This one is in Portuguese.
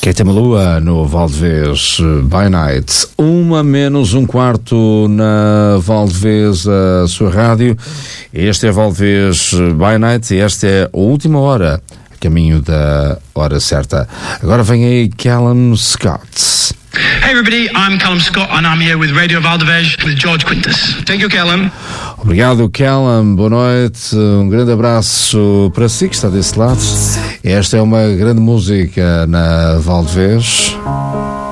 Keita Melua no Valdevez by Night, 1:45 na Valdevez, a sua rádio. Este é Valdevez by Night e esta é a última hora, a caminho da hora certa. Agora vem aí Callum Scott. Hey everybody, I'm Callum Scott and I'm here with Radio Valdevez with George Quintas. Thank you, Callum. Obrigado, Callum. Boa noite. Um grande abraço para si que está desse lado. Esta é uma grande música na Valdevez.